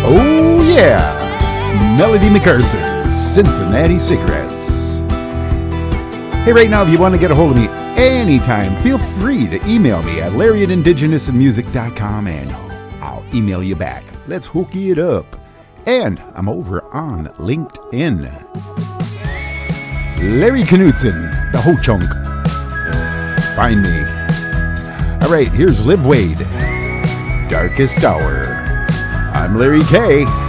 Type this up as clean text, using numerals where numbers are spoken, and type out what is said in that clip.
Oh yeah, Melody MacArthur, Cincinnati Cigarettes. Hey, right now, if you want to get a hold of me anytime, feel free to email me at larry@indigenousinmusic.com and I'll email you back. Let's hook it up. And I'm over on LinkedIn. Larry Knutson, the Ho Chunk. Find me. All right, here's Liv Wade, Darkest Hour. I'm Larry K.